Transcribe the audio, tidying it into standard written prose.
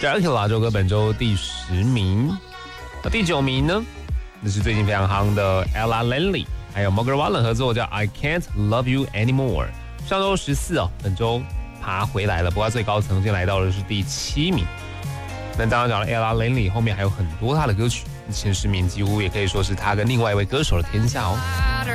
Dracula 这首歌本周第10名。那第9名呢？那是最近非常夯的 Ella Lenley 还有 Margaret Wallen 合作，叫 I Can't Love You Anymore。上周14本周爬回来了，不过最高曾经来到的是第7名。那刚刚讲了 Ella Lenley， 后面还有很多她的歌曲，前10名几乎也可以说是她跟另外一位歌手的天下哦。